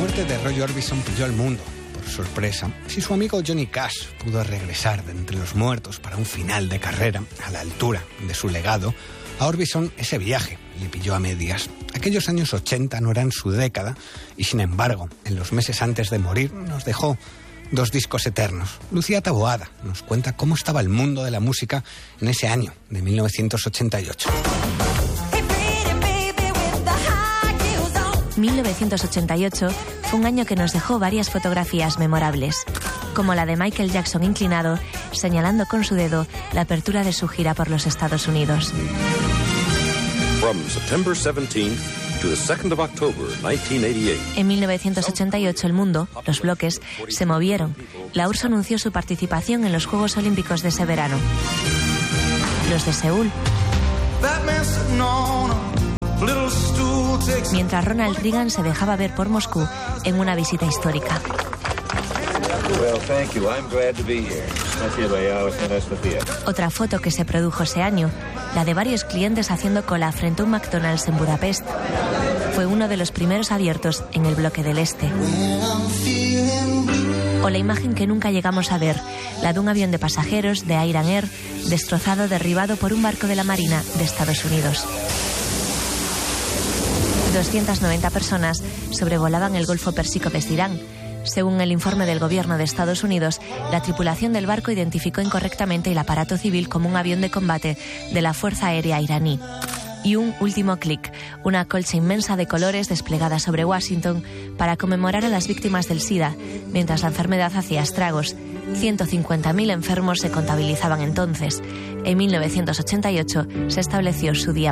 muerte de Roy Orbison pilló al mundo por sorpresa, si su amigo Johnny Cash pudo regresar de entre los muertos para un final de carrera a la altura de su legado, a Orbison ese viaje le pilló a medias. Aquellos años 80 no eran su década y, sin embargo, en los meses antes de morir nos dejó 2 discos eternos. Lucía Taboada nos cuenta cómo estaba el mundo de la música en ese año de 1988. 1988 fue un año que nos dejó varias fotografías memorables, como la de Michael Jackson inclinado, señalando con su dedo la apertura de su gira por los Estados Unidos. From September 17th to the 2nd of October 1988. En 1988 el mundo, los bloques, se movieron. La URSS anunció su participación en los Juegos Olímpicos de ese verano. Los de Seúl. Mientras Ronald Reagan se dejaba ver por Moscú en una visita histórica. Otra foto que se produjo ese año, la de varios clientes haciendo cola frente a un McDonald's en Budapest. Fue uno de los primeros abiertos en el bloque del Este. O la imagen que nunca llegamos a ver, la de un avión de pasajeros de Iran Air, destrozado, derribado por un barco de la Marina de Estados Unidos. 290 personas sobrevolaban el Golfo Pérsico desde Irán. Según el informe del gobierno de Estados Unidos, la tripulación del barco identificó incorrectamente el aparato civil como un avión de combate de la Fuerza Aérea iraní. Y un último clic, una colcha inmensa de colores desplegada sobre Washington para conmemorar a las víctimas del SIDA, mientras la enfermedad hacía estragos. 150.000 enfermos se contabilizaban entonces. En 1988 se estableció su día